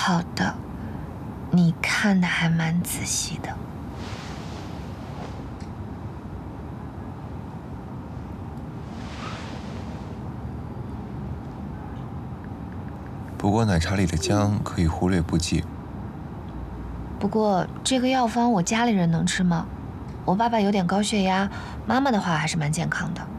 好的，你看的还蛮仔细的。 不过奶茶里的姜可以忽略不计。 不过这个药方我家里人能吃吗？我爸爸有点高血压，妈妈的话还是蛮健康的。